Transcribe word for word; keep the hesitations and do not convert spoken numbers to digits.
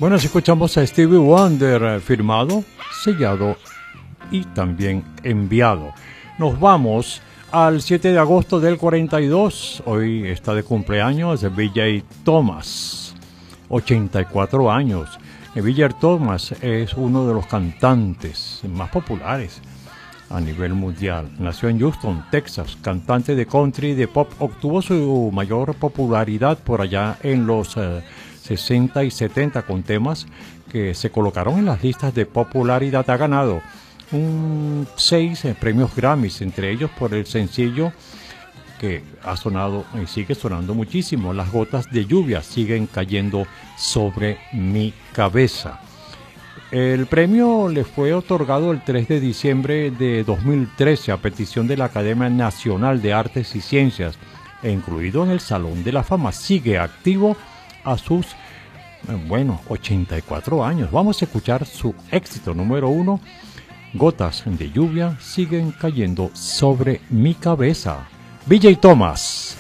Bueno, si escuchamos a Stevie Wonder, eh, firmado, sellado y también enviado. Nos vamos al siete de agosto del cuarenta y dos. Hoy está de cumpleaños B J Thomas, ochenta y cuatro años. B J Thomas es uno de los cantantes más populares a nivel mundial. Nació en Houston, Texas, cantante de country y de pop. Obtuvo su mayor popularidad por allá en los eh, sesenta y setenta con temas que se colocaron en las listas de popularidad. Ha ganado un, seis eh, premios Grammys, entre ellos por el sencillo que ha sonado y sigue sonando muchísimo. Las gotas de lluvia siguen cayendo sobre mi cabeza. El premio le fue otorgado el tres de diciembre de dos mil trece a petición de la Academia Nacional de Artes y Ciencias e incluido en el Salón de la Fama. Sigue activo a sus, bueno, ochenta y cuatro años. Vamos a escuchar su éxito número uno. Gotas de lluvia siguen cayendo sobre mi cabeza. B J Thomas.